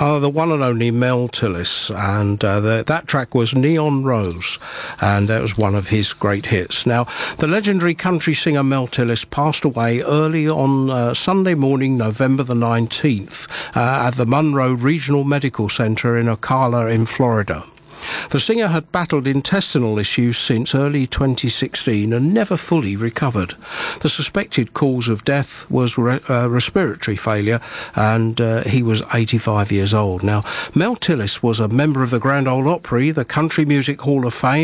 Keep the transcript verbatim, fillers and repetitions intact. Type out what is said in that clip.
Oh, the one and only Mel Tillis, and uh, the, that track was Neon Rose, and that was one of his great hits. Now, the legendary country singer Mel Tillis passed away early on uh, Sunday morning, November the nineteenth, uh, at the Monroe Regional Medical Center in Ocala in Florida. The singer had battled intestinal issues since early twenty sixteen and never fully recovered. The suspected cause of death was re- uh, respiratory failure, and uh, he was eighty-five years old. Now, Mel Tillis was a member of the Grand Ole Opry, the Country Music Hall of Fame,